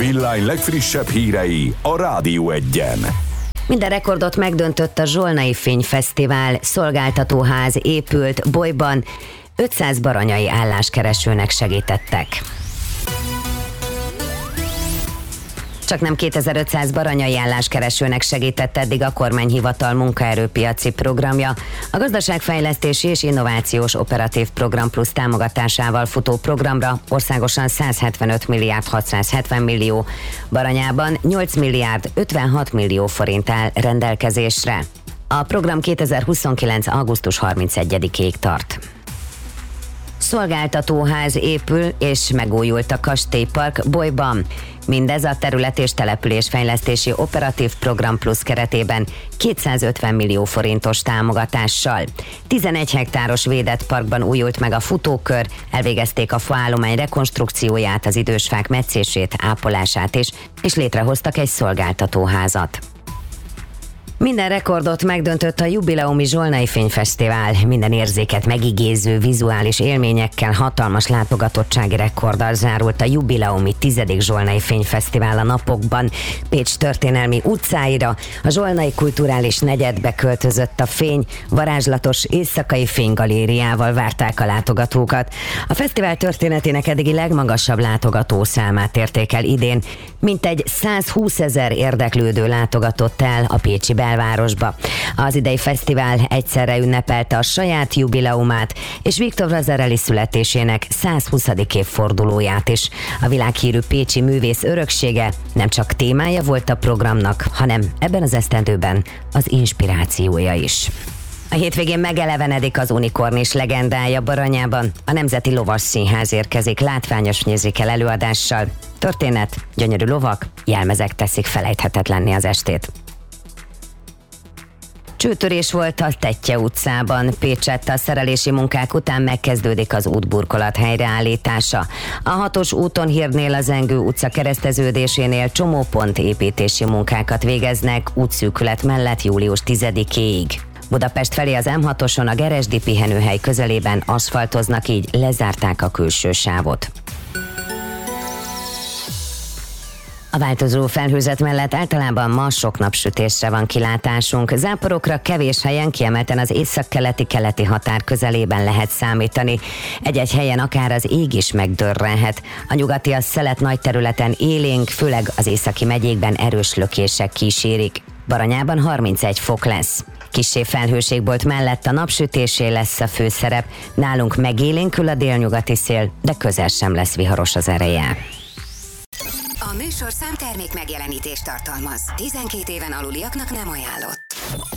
Villány legfrissebb hírei a Rádió Egyen. Minden rekordot megdöntött a Zsolnai Fényfesztivál, szolgáltatóház épült Bolyban, 500 baranyai álláskeresőnek segítettek. Csaknem 2500 baranyai álláskeresőnek segített eddig a kormányhivatal munkaerőpiaci programja. A Gazdaságfejlesztési és Innovációs Operatív Program Plusz támogatásával futó programra országosan 175 milliárd 670 millió, baranyában 8 milliárd 56 millió forint áll rendelkezésre. A program 2029. augusztus 31-ig tart. Szolgáltatóház épül és megújult a Kastélypark Bolyban. Mindez a terület- és településfejlesztési operatív program plusz keretében 250 millió forintos támogatással. 11 hektáros védett parkban újult meg a futókör, elvégezték a faállomány rekonstrukcióját, az idősfák metszését, ápolását is, és létrehoztak egy szolgáltatóházat. Minden rekordot megdöntött a jubileumi Zsolnai Fényfesztivál. Minden érzéket megigéző vizuális élményekkel, hatalmas látogatottsági rekorddal zárult a jubileumi 10. Zsolnai Fényfesztivál a napokban. Pécs történelmi utcáira, a Zsolnai kulturális negyedbe költözött a fény, varázslatos éjszakai fénygalériával várták a látogatókat. A fesztivál történetének eddigi legmagasabb látogatószámát érték el idén. Mintegy 120 000 érdeklődő látogatott el a pécsi belvárosba. Az idei fesztivál egyszerre ünnepelte a saját jubileumát és Viktor Lazarelli születésének 120. évfordulóját is. A világhírű pécsi művész öröksége nem csak témája volt a programnak, hanem ebben az esztendőben az inspirációja is. A hétvégén megelevenedik az unikornis legendája Baranyában. A Nemzeti Lovasszínház érkezik látványos musical előadással. Történet, gyönyörű lovak, jelmezek teszik felejthetetlenné az estét. Csőtörés volt a Tettye utcában. Pécsett a szerelési munkák után megkezdődik az útburkolat helyreállítása. A 6-os úton Hirdnél a Zengő utca kereszteződésénél csomópont építési munkákat végeznek útszűkület mellett július 10-éig. Budapest felé az M6-oson a Geresdi pihenőhely közelében aszfaltoznak, így lezárták a külső sávot. A változó felhőzet mellett általában ma sok napsütésre van kilátásunk. Záporokra kevés helyen, kiemelten az északkeleti-keleti határ közelében lehet számítani. Egy-egy helyen akár az ég is megdörrenhet. A nyugati, a szelet nagy területen élénk, főleg az északi megyékben erős lökések kísérik. Baranyában 31 fok lesz. Kissé felhőségbolt mellett a napsütésé lesz a főszerep. Nálunk megélénkül a délnyugati szél, de közel sem lesz viharos az ereje. A műsorszám termék megjelenítést tartalmaz. 12 éven aluliaknak nem ajánlott.